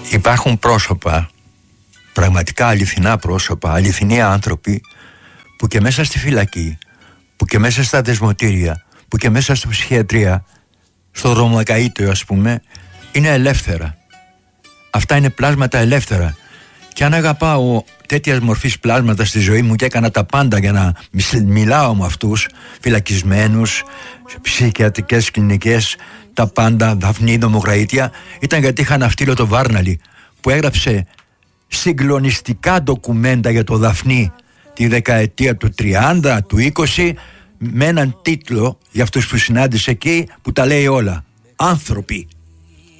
υπάρχουν πρόσωπα, πραγματικά αληθινά πρόσωπα, αληθινοί άνθρωποι, που και μέσα στη φυλακή, που και μέσα στα δεσμοτήρια, που και μέσα στη ψυχιατρία, στο δρομοκαΐτιο ας πούμε, είναι ελεύθερα. Αυτά είναι πλάσματα ελεύθερα. Και αν αγαπάω τέτοια μορφής πλάσματα στη ζωή μου και έκανα τα πάντα για να μιλάω με αυτούς, φυλακισμένους, ψυχιατρικές κλινικές, τα πάντα, Δαφνή, Δομογραΐτια, ήταν γιατί είχα ένα φίλο, το Βάρναλη, που έγραψε συγκλονιστικά ντοκουμέντα για το Δαφνή τη δεκαετία του 30, του 20, με έναν τίτλο για αυτούς που συνάντησε εκεί που τα λέει όλα. Άνθρωποι.